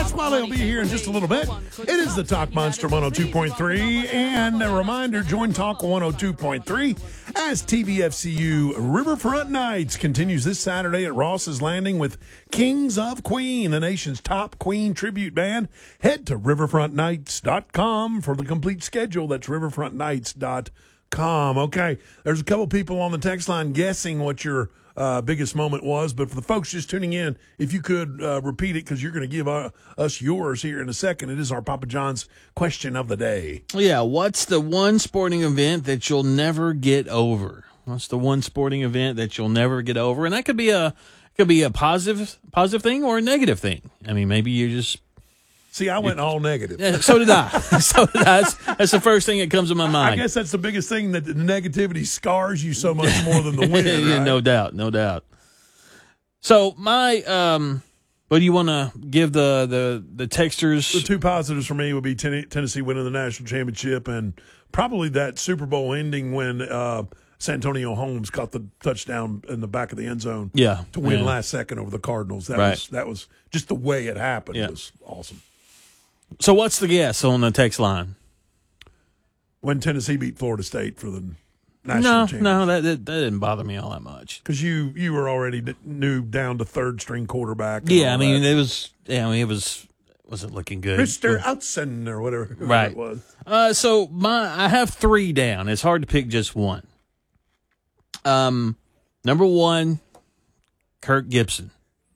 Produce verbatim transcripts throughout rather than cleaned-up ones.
Pasquale will be here in just a little bit. It is the Talk Monster one oh two point three. And a reminder, join Talk one oh two point three as T V F C U Riverfront Nights continues this Saturday at Ross's Landing with Kings of Queen, the nation's top Queen tribute band. Head to riverfront nights dot com for the complete schedule. That's riverfront nights dot com. Okay, there's a couple people on the text line guessing what your Uh, biggest moment was, but for the folks just tuning in, if you could uh, repeat it, because you're going to give uh, us yours here in a second. It is our Papa John's question of the day. Yeah, what's the one sporting event that you'll never get over? What's the one sporting event that you'll never get over? And that could be a could be a positive positive thing or a negative thing. I mean, maybe you just See, I went all negative. Yeah, so did I. so did I. That's, that's the first thing that comes to my mind. I guess that's the biggest thing, that the negativity scars you so much more than the win. yeah, right? No doubt, no doubt. So my, um, what do you want to give the, the, the texters? The two positives for me would be ten- Tennessee winning the national championship and probably that Super Bowl ending when uh, Santonio Holmes caught the touchdown in the back of the end zone yeah, to win yeah. last second over the Cardinals. That right. was that was just the way it happened. Yeah. It was awesome. So what's the guess on the text line? When Tennessee beat Florida State for the national no, championship. No, that, that that didn't bother me all that much. Because you, you were already new down to third string quarterback. Yeah, I mean, that. it was, yeah, I mean, it was, wasn't looking good. Mister Outzen or whatever, whatever right. it was. Uh, so my, I have three down. It's hard to pick just one. Um, number one, Kirk Gibson.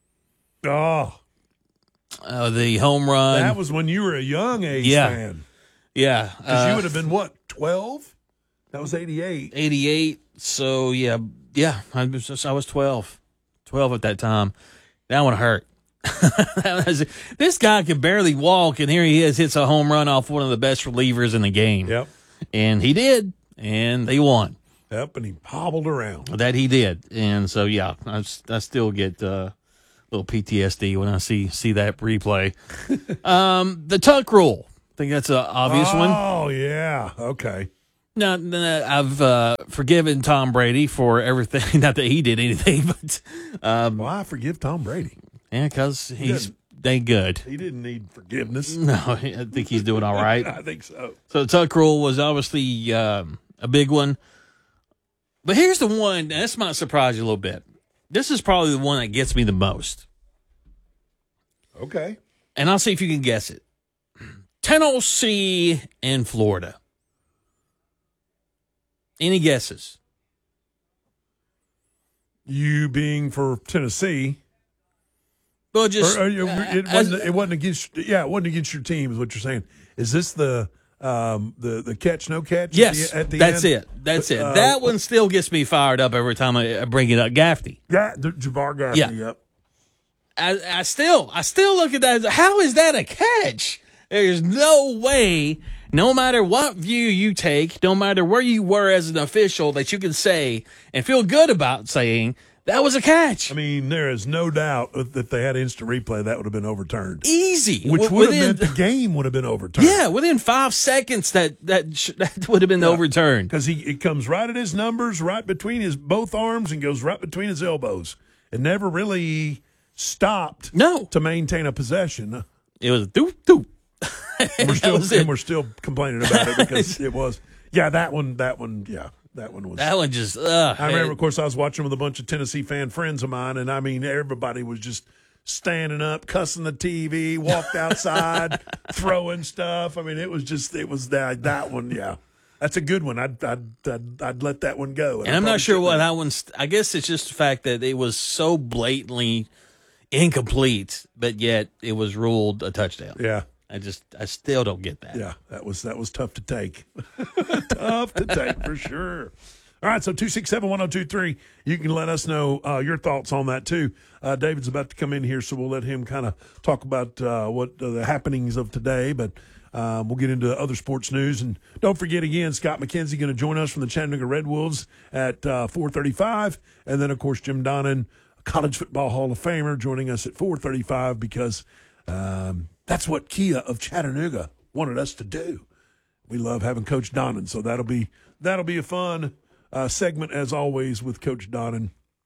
Oh. Uh, the home run. That was when you were a young age yeah. fan. Yeah. Because uh, you would have been, what, twelve? That was eighty-eight. eighty-eight. So, yeah, yeah, I was, I was twelve. twelve at that time. That one hurt. that was, this guy could barely walk, and here he is, hits a home run off one of the best relievers in the game. Yep. And he did, and they won. Yep, and he hobbled around. That he did. And so, yeah, I, I still get uh, a little P T S D when I see see that replay. um, the tuck rule. I think that's an obvious oh, one. Oh, yeah. Okay. Now, I've uh, forgiven Tom Brady for everything. Not that he did anything, but um, Well, I forgive Tom Brady. yeah, because he's He they good. He didn't need forgiveness. No, I think he's doing all right. I think so. So the tuck rule was obviously um, a big one. But here's the one, this might surprise you a little bit. This is probably the one that gets me the most. Okay. And I'll see if you can guess it. Tennessee and Florida. Any guesses? You being for Tennessee. Well, just Or, or you- uh, it, as- wasn't, it wasn't against. Yeah, it wasn't against your team, is what you're saying. Is this the um, the the catch no catch? yes, at the, at the that's end? it. That's it. Uh, that one still gets me fired up every time I I bring it up. Gaffney. Yeah, the Jabbar Gaffney. Yeah. Yep. I, I still, I still look at that. How is that a catch? There's no way, no matter what view you take, no matter where you were as an official, that you can say and feel good about saying that was a catch. I mean, there is no doubt that if they had instant replay, that would have been overturned. Easy. Which W- would within, have meant the game would have been overturned. Yeah, within five seconds, that that sh- that would have been Yeah. overturned. Because he it comes right at his numbers, right between his both arms, and goes right between his elbows. It never really stopped. No. To maintain a possession. It was doop doop. And we're still was it. and we're still complaining about it because it was. Yeah, that one. That one. Yeah, that one was. That one just. Uh, I remember, of course, I was watching with a bunch of Tennessee fan friends of mine, and I mean, everybody was just standing up, cussing the T V, walked outside, throwing stuff. I mean, it was just, it was that that one. Yeah, that's a good one. I'd I'd I'd, I'd let that one go. And I'm not sure what that one's. I guess it's just the fact that it was so blatantly incomplete, but yet it was ruled a touchdown. Yeah. I just, I still don't get that. Yeah, that was that was tough to take. Tough to take for sure. All right, so two six seven, one oh two three. You can let us know uh, your thoughts on that, too. Uh, David's about to come in here, so we'll let him kind of talk about uh, what uh, the happenings of today. But um, we'll get into other sports news. And don't forget, again, Scott McKenzie going to join us from the Chattanooga Red Wolves at uh, four thirty-five. And then, of course, Jim Donnan, College Football Hall of Famer, joining us at four thirty-five because um, – that's what Kia of Chattanooga wanted us to do. We love having Coach Donnan, so that'll be that'll be a fun uh, segment as always with Coach Donnan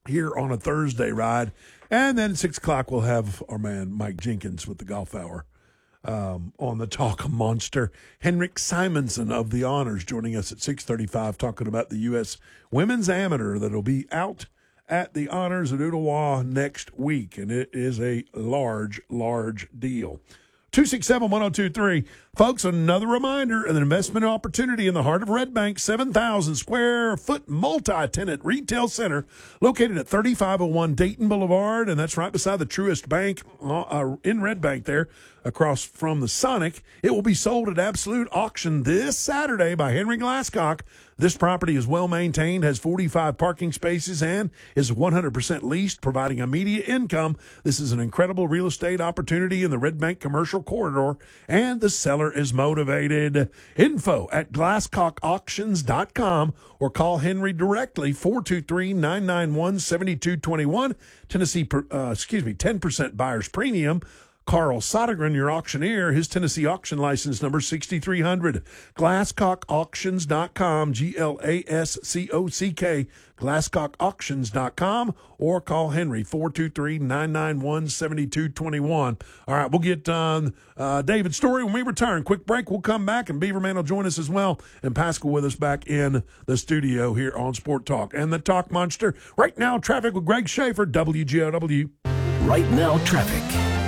here on a Thursday ride. And then at six o'clock, we'll have our man Mike Jenkins with the Golf Hour um, on the Talk Monster. Henrik Simonson of the Honors joining us at six thirty-five, talking about the U S Women's Amateur that'll be out at the Honors at Ottawa next week. And it is a large, large deal. two six seven, one oh two three. Folks, another reminder, an investment opportunity in the heart of Red Bank, seven thousand square foot multi-tenant retail center located at thirty-five oh one Dayton Boulevard, and that's right beside the Truist Bank uh, in Red Bank there, across from the Sonic. It will be sold at absolute auction this Saturday by Henry Glasscock. This property is well maintained, has forty-five parking spaces, and is one hundred percent leased, providing immediate income. This is an incredible real estate opportunity in the Red Bank commercial corridor, and the seller is motivated. Info at glasscock auctions dot com or call Henry directly, four two three, nine nine one, seven two two one. Tennessee, uh, excuse me, ten percent buyer's premium. Carl Sodergren, your auctioneer, his Tennessee auction license number sixty-three hundred. glasscock auctions dot com, G L A S C O C K, glasscock auctions dot com, or call Henry, four two three, nine nine one, seven two two one. All right, we'll get on uh, David's story when we return. Quick break, we'll come back, and Beaverman will join us as well, and Pascal with us back in the studio here on Sport Talk and the Talk Monster. Right now, traffic with Greg Schaefer, W G O W. Right now, traffic.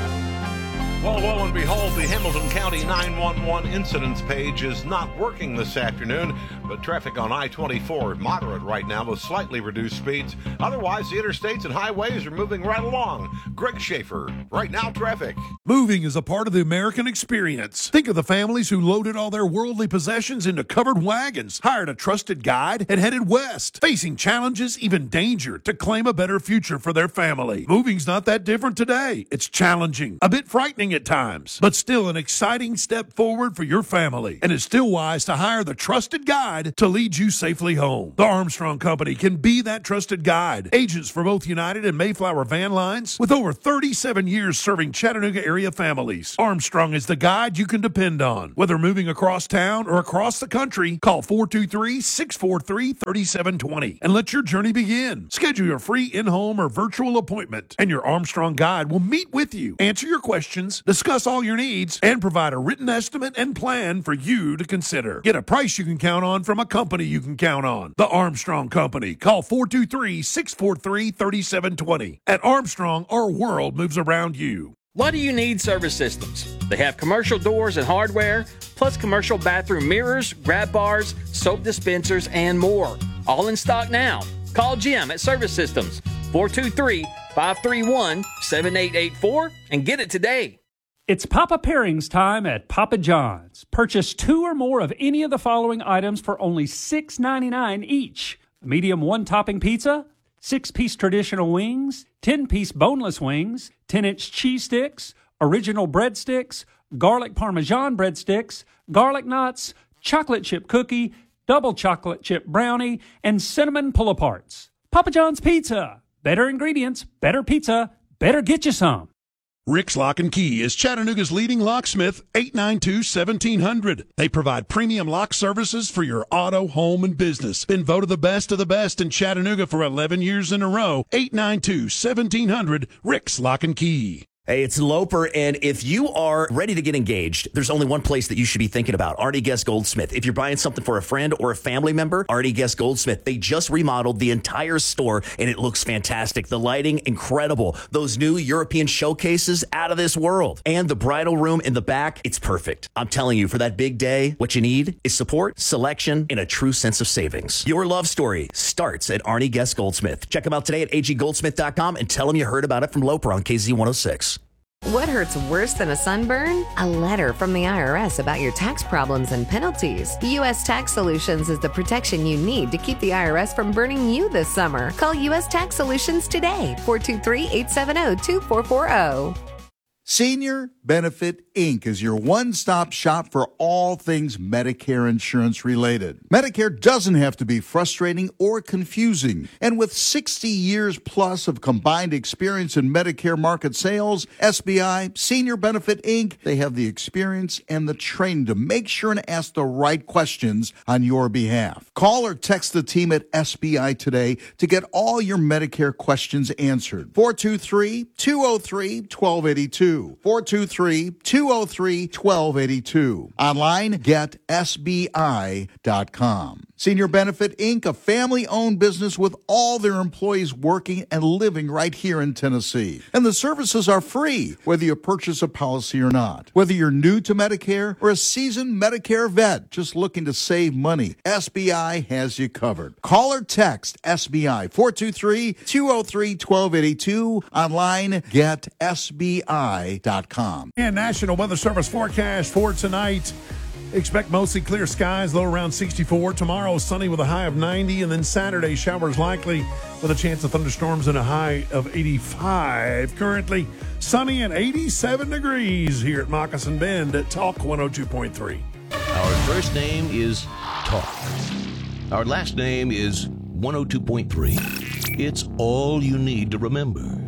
Well, lo and behold, the Hamilton County nine one one incidents page is not working this afternoon, but traffic on I twenty-four moderate right now with slightly reduced speeds. Otherwise, the interstates and highways are moving right along. Greg Schaefer, Right Now Traffic. Moving is a part of the American experience. Think of the families who loaded all their worldly possessions into covered wagons, hired a trusted guide, and headed west, facing challenges, even danger, to claim a better future for their family. Moving's not that different today. It's challenging, a bit frightening at times, but still an exciting step forward for your family. And it's still wise to hire the trusted guide to lead you safely home. The Armstrong Company can be that trusted guide. Agents for both United and Mayflower van lines with over thirty-seven years serving Chattanooga area families. Armstrong is the guide you can depend on. Whether moving across town or across the country, call four two three, six four three, three seven two zero and let your journey begin. Schedule your free in-home or virtual appointment, and your Armstrong guide will meet with you, answer your questions, discuss all your needs, and provide a written estimate and plan for you to consider. Get a price you can count on from a company you can count on. The Armstrong Company. Call four two three, six four three, three seven two zero. At Armstrong, our world moves around you. Why do you need Service Systems? They have commercial doors and hardware, plus commercial bathroom mirrors, grab bars, soap dispensers, and more. All in stock now. Call Jim at Service Systems, four two three, five three one, seven eight eight four, and get it today. It's Papa Pairings time at Papa John's. Purchase two or more of any of the following items for only six ninety-nine each. A medium one-topping pizza, six-piece traditional wings, ten-piece boneless wings, ten-inch cheese sticks, original breadsticks, garlic parmesan breadsticks, garlic nuts, chocolate chip cookie, double chocolate chip brownie, and cinnamon pull-aparts. Papa John's Pizza. Better ingredients, better pizza, better get you some. Rick's Lock and Key is Chattanooga's leading locksmith, eight nine two, one seven zero zero. They provide premium lock services for your auto, home, and business. Been voted the best of the best in Chattanooga for eleven years in a row. eight nine two, one seven zero zero. Rick's Lock and Key. Hey, it's Loper, and if you are ready to get engaged, there's only one place that you should be thinking about, Artie Guest Goldsmith. If you're buying something for a friend or a family member, Artie Guest Goldsmith. They just remodeled the entire store, and it looks fantastic. The lighting, incredible. Those new European showcases, out of this world. And the bridal room in the back, it's perfect. I'm telling you, for that big day, what you need is support, selection, and a true sense of savings. Your love story starts at Artie Guest Goldsmith. Check them out today at a g goldsmith dot com and tell them you heard about it from Loper on K Z one oh six. What hurts worse than a sunburn? A letter from the I R S about your tax problems and penalties. U S Tax Solutions is the protection you need to keep the I R S from burning you this summer. Call U S Tax Solutions today, four two three, eight seven zero, two four four zero. Senior Benefit Incorporated is your one-stop shop for all things Medicare insurance related. Medicare doesn't have to be frustrating or confusing. And with sixty years plus of combined experience in Medicare market sales, S B I, Senior Benefit Incorporated, they have the experience and the training to make sure and ask the right questions on your behalf. Call or text the team at S B I today to get all your Medicare questions answered. four two three, two oh three, one two eight two. four two three, two oh three, one two eight two. Online, get S B I dot com. Senior Benefit Incorporated, a family-owned business with all their employees working and living right here in Tennessee. And the services are free, whether you purchase a policy or not. Whether you're new to Medicare or a seasoned Medicare vet just looking to save money, S B I has you covered. Call or text S B I, four two three, two oh three, one two eight two. Online, get S B I dot com. And National Weather Service forecast for tonight. Expect mostly clear skies, low around sixty-four. Tomorrow, sunny with a high of ninety. And then Saturday, showers likely with a chance of thunderstorms and a high of eighty-five. Currently, sunny and eighty-seven degrees here at Moccasin Bend at Talk one oh two point three. Our first name is Talk. Our last name is one oh two point three. It's all you need to remember.